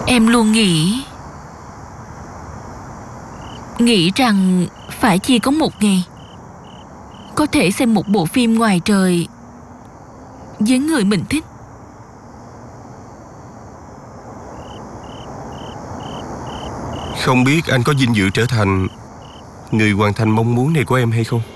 Em luôn nghĩ rằng phải chỉ có một ngày có thể xem một bộ phim ngoài trời với người mình thích. Không biết anh có vinh dự trở thành người hoàn thành mong muốn này của em hay không?